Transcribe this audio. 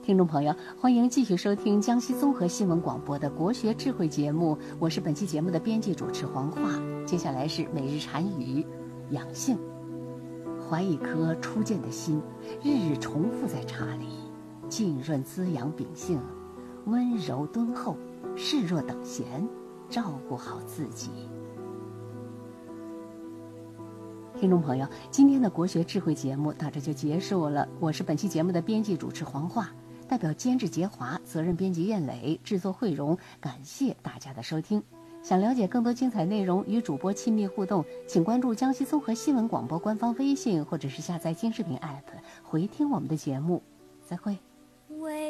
听众朋友，欢迎继续收听江西综合新闻广播的国学智慧节目，我是本期节目的编辑主持黄华。接下来是每日禅语，养性。怀一颗初见的心，日日重复在茶里，浸润滋养秉性，温柔敦厚，视若等闲，照顾好自己。听众朋友，今天的国学智慧节目到这就结束了。我是本期节目的编辑主持黄华，代表监制杰华，责任编辑燕磊，制作慧荣，感谢大家的收听。想了解更多精彩内容，与主播亲密互动，请关注江西综合新闻广播官方微信，或者是下载京视频 App 回听我们的节目。再会。